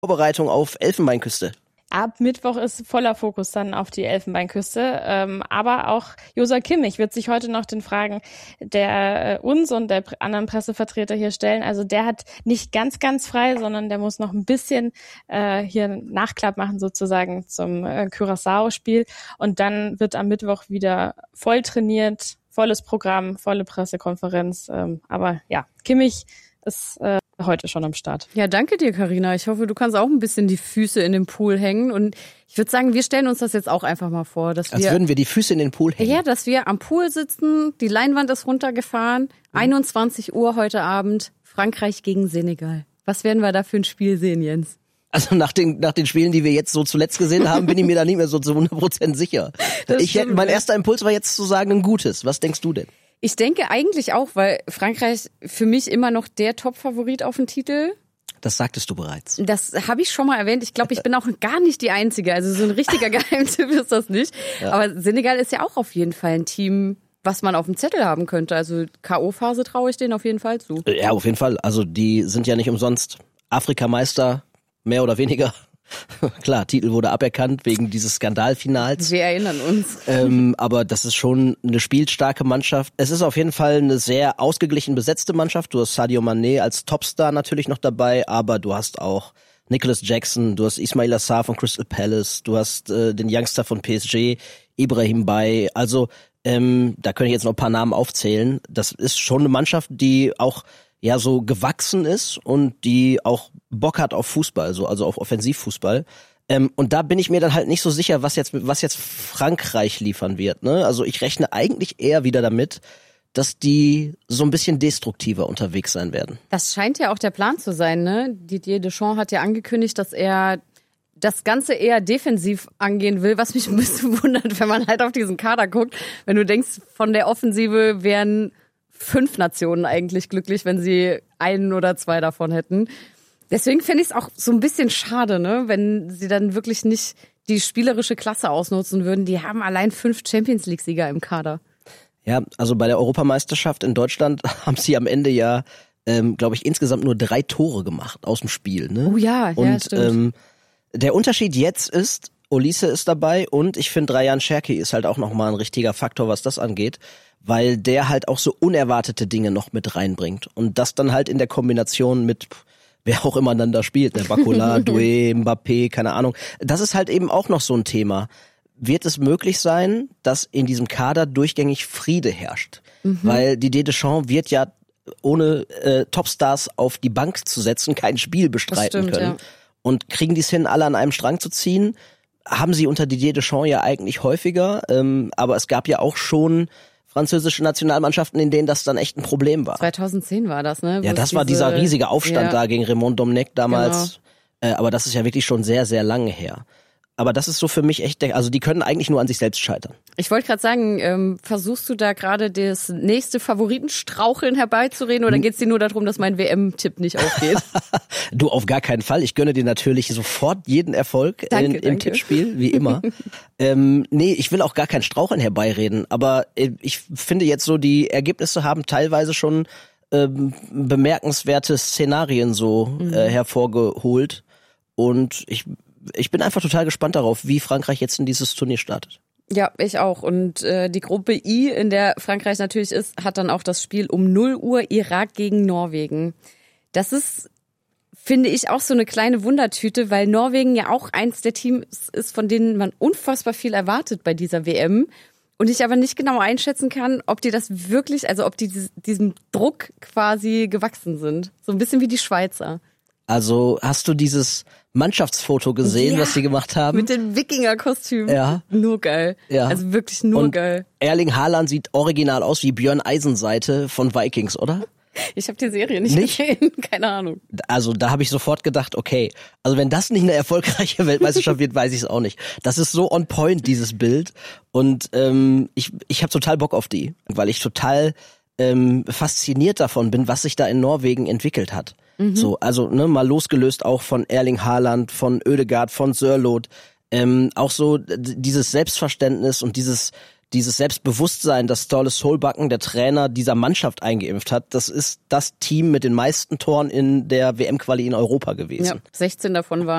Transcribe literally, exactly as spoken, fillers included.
Vorbereitung auf Elfenbeinküste? Ab Mittwoch ist voller Fokus dann auf die Elfenbeinküste. Ähm, aber auch Joshua Kimmich wird sich heute noch den Fragen der äh, uns und der anderen Pressevertreter hier stellen. Also der hat nicht ganz, ganz frei, sondern der muss noch ein bisschen äh, hier Nachklapp machen sozusagen zum äh, Curaçao-Spiel. Und dann wird am Mittwoch wieder voll trainiert, volles Programm, volle Pressekonferenz. Ähm, aber ja, Kimmich ist äh, heute schon am Start. Ja, danke dir, Carina. Ich hoffe, du kannst auch ein bisschen die Füße in den Pool hängen. Und ich würde sagen, wir stellen uns das jetzt auch einfach mal vor. Dass Als wir, würden wir die Füße in den Pool hängen. Ja, dass wir am Pool sitzen, die Leinwand ist runtergefahren, mhm. einundzwanzig Uhr heute Abend, Frankreich gegen Senegal. Was werden wir da für ein Spiel sehen, Jens? Also nach den, nach den Spielen, die wir jetzt so zuletzt gesehen haben, bin ich mir da nicht mehr so zu hundert Prozent sicher. Das ich hätte, mein erster Impuls war jetzt zu sagen, ein gutes. Was denkst du denn? Ich denke eigentlich auch, weil Frankreich für mich immer noch der Top-Favorit auf den Titel. Das sagtest du bereits. Das habe ich schon mal erwähnt. Ich glaube, ich bin auch gar nicht die Einzige. Also so ein richtiger Geheimtipp ist das nicht. Ja. Aber Senegal ist ja auch auf jeden Fall ein Team, was man auf dem Zettel haben könnte. Also K O-Phase traue ich denen auf jeden Fall zu. Ja, auf jeden Fall. Also die sind ja nicht umsonst Afrikameister, mehr oder weniger. Klar, Titel wurde aberkannt wegen dieses Skandalfinals. Wir erinnern uns. Ähm, aber das ist schon eine spielstarke Mannschaft. Es ist auf jeden Fall eine sehr ausgeglichen besetzte Mannschaft. Du hast Sadio Mané als Topstar natürlich noch dabei, aber du hast auch Nicholas Jackson, du hast Ismail Assar von Crystal Palace, du hast äh, den Youngster von P S G, Ibrahim Bay. Also ähm, da könnte ich jetzt noch ein paar Namen aufzählen. Das ist schon eine Mannschaft, die auch ja so gewachsen ist und die auch Bock hat auf Fußball, so also auf Offensivfußball. Ähm, und da bin ich mir dann halt nicht so sicher, was jetzt was jetzt Frankreich liefern wird. Ne? Also ich rechne eigentlich eher wieder damit, dass die so ein bisschen destruktiver unterwegs sein werden. Das scheint ja auch der Plan zu sein, ne? Didier Deschamps hat ja angekündigt, dass er das Ganze eher defensiv angehen will, was mich ein bisschen wundert, wenn man halt auf diesen Kader guckt. Wenn du denkst, von der Offensive wären fünf Nationen eigentlich glücklich, wenn sie einen oder zwei davon hätten. Deswegen finde ich es auch so ein bisschen schade, ne, wenn sie dann wirklich nicht die spielerische Klasse ausnutzen würden. Die haben allein fünf Champions-League-Sieger im Kader. Ja, also bei der Europameisterschaft in Deutschland haben sie am Ende ja, ähm, glaube ich, insgesamt nur drei Tore gemacht aus dem Spiel. Ne? Oh ja, und, ja, stimmt. Ähm, der Unterschied jetzt ist, Olise ist dabei und ich finde, Rayan Cherki ist halt auch nochmal ein richtiger Faktor, was das angeht, weil der halt auch so unerwartete Dinge noch mit reinbringt. Und das dann halt in der Kombination mit, wer auch immer dann da spielt, der Barcola, Doué, Mbappé, keine Ahnung. Das ist halt eben auch noch so ein Thema. Wird es möglich sein, dass in diesem Kader durchgängig Friede herrscht? Mhm. Weil Didier Deschamps wird ja ohne äh, Topstars auf die Bank zu setzen kein Spiel bestreiten stimmt, können. Ja. Und kriegen die es hin, alle an einem Strang zu ziehen? Haben sie unter Didier Deschamps ja eigentlich häufiger. Ähm, aber es gab ja auch schon französische Nationalmannschaften, in denen das dann echt ein Problem war. zweitausendzehn war das, ne? Ja, das war diese, dieser riesige Aufstand ja. da gegen Raymond Domenech damals. Genau. Äh, aber das ist ja wirklich schon sehr, sehr lange her. Aber das ist so für mich echt, also die können eigentlich nur an sich selbst scheitern. Ich wollte gerade sagen, ähm, versuchst du da gerade das nächste Favoritenstraucheln herbeizureden oder geht es dir nur darum, dass mein W M-Tipp nicht aufgeht? Du, auf gar keinen Fall. Ich gönne dir natürlich sofort jeden Erfolg danke, in, im danke. Tippspiel, wie immer. ähm, nee, ich will auch gar kein Straucheln herbeireden, aber äh, ich finde jetzt so, die Ergebnisse haben teilweise schon ähm, bemerkenswerte Szenarien so mhm. äh, hervorgeholt und ich Ich bin einfach total gespannt darauf, wie Frankreich jetzt in dieses Turnier startet. Ja, ich auch. Und äh, die Gruppe I, in der Frankreich natürlich ist, hat dann auch das Spiel um null Uhr Irak gegen Norwegen. Das ist, finde ich, auch so eine kleine Wundertüte, weil Norwegen ja auch eins der Teams ist, von denen man unfassbar viel erwartet bei dieser W M. Und ich aber nicht genau einschätzen kann, ob die das wirklich, also ob die diesem Druck quasi gewachsen sind. So ein bisschen wie die Schweizer. Also hast du dieses Mannschaftsfoto gesehen, ja, was sie gemacht haben? Mit den Wikinger-Kostümen. Ja. Nur geil. Ja. Also wirklich nur Und geil. Erling Haaland sieht original aus wie Björn Eisenseite von Vikings, oder? Ich habe die Serie nicht, nicht gesehen, keine Ahnung. Also da habe ich sofort gedacht, okay, also wenn das nicht eine erfolgreiche Weltmeisterschaft wird, weiß ich es auch nicht. Das ist so on point, dieses Bild. Und ähm, ich, ich habe total Bock auf die, weil ich total ähm, fasziniert davon bin, was sich da in Norwegen entwickelt hat. Mhm. So, also ne, mal losgelöst auch von Erling Haaland, von Ødegaard, von Sørloth, ähm, auch so d- dieses Selbstverständnis und dieses dieses Selbstbewusstsein, das Ståle Solbakken, der Trainer dieser Mannschaft, eingeimpft hat. Das ist das Team mit den meisten Toren in der W M-Quali in Europa gewesen. Ja, sechzehn davon waren